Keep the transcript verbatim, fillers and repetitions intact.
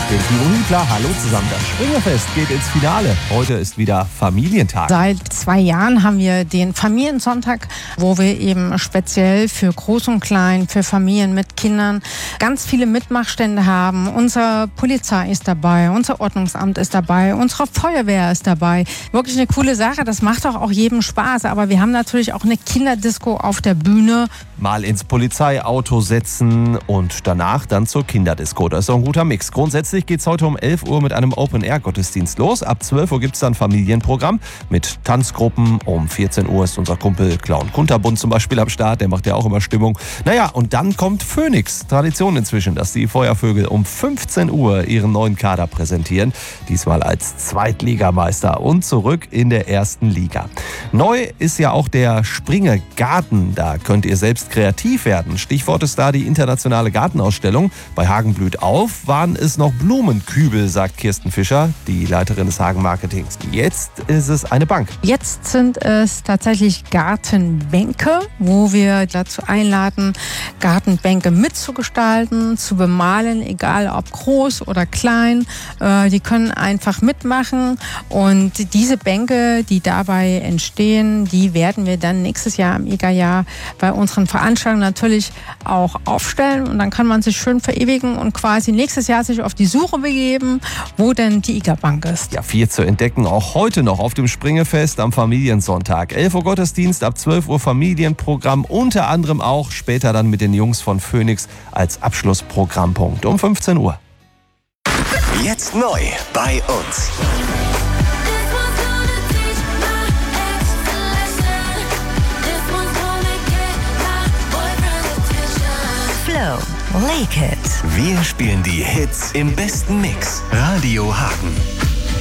dem Timo Hübler. Hallo zusammen, das Springerfest geht ins Finale. Heute ist wieder Familientag. Seit zwei Jahren haben wir den Familiensonntag, wo wir eben speziell für Groß und Klein, für Familien mit Kindern ganz viele Mitmachstände haben. Unsere Polizei ist dabei, unser Ordnungsamt ist dabei, unsere Feuerwehr ist dabei. Wirklich eine coole Sache, das macht doch auch jedem Spaß. Aber wir haben natürlich auch eine Kinderdisco auf der Bühne. Mal ins Polizeiauto setzen und danach dann zur Kinderdisco. Das ist doch ein guter Mix. Grundsätzlich geht es heute um elf Uhr mit einem Open-Air-Gottesdienst los. Ab zwölf Uhr gibt es dann Familienprogramm mit Tanzgruppen. Um vierzehn Uhr ist unser Kumpel Clown Kunterbund zum Beispiel am Start. Der macht ja auch immer Stimmung. Naja, und dann kommt Phoenix. Tradition inzwischen, dass die Feuervögel um fünfzehn Uhr ihren neuen Kader präsentieren. Diesmal als Zweitligameister und zurück in der ersten Liga. Neu ist ja auch der Springergarten. Da könnt ihr selbst kreativ werden. Stichwort ist da die internationale Gartenausstellung. Bei Hagen blüht auf waren es noch Blumenkübel, sagt Kirsten Fischer, die Leiterin des Hagen Marketings. Jetzt ist es eine Bank. Jetzt sind es tatsächlich Gartenbänke, wo wir dazu einladen, Gartenbänke mitzugestalten, zu bemalen, egal ob groß oder klein. Die können einfach mitmachen und diese Bänke, die dabei entstehen, die werden wir dann nächstes Jahr im I G A-Jahr bei unseren Veranstaltungen natürlich auch aufstellen und dann kann man sich schön verewigen und quasi nächstes Jahr sich auf die Suche begeben, wo denn die I G A-Bank ist. Ja, viel zu entdecken, auch heute noch auf dem Springefest am Familiensonntag. elf Uhr Gottesdienst, ab zwölf Uhr Familienprogramm, unter anderem auch später dann mit den Jungs von Phoenix als Abschlussprogrammpunkt um fünfzehn Uhr. Jetzt neu bei uns. Flow, Lake It. Wir spielen die Hits im besten Mix. Radio Hagen.